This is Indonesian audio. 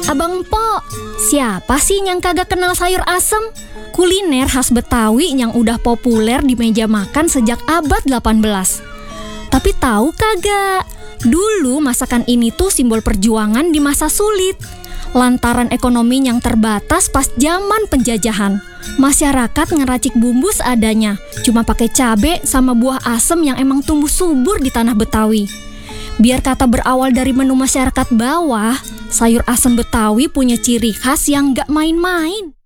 Abang Po, siapa sih yang kagak kenal sayur asem? Kuliner khas Betawi yang udah populer di meja makan sejak abad 18. Tapi tahu kagak? Dulu masakan ini tuh simbol perjuangan di masa sulit. Lantaran ekonomi yang terbatas pas zaman penjajahan. Masyarakat ngeracik bumbu seadanya, cuma pakai cabe sama buah asem yang emang tumbuh subur di tanah Betawi. Biar kata berawal dari menu masyarakat bawah, sayur asem Betawi punya ciri khas yang gak main-main.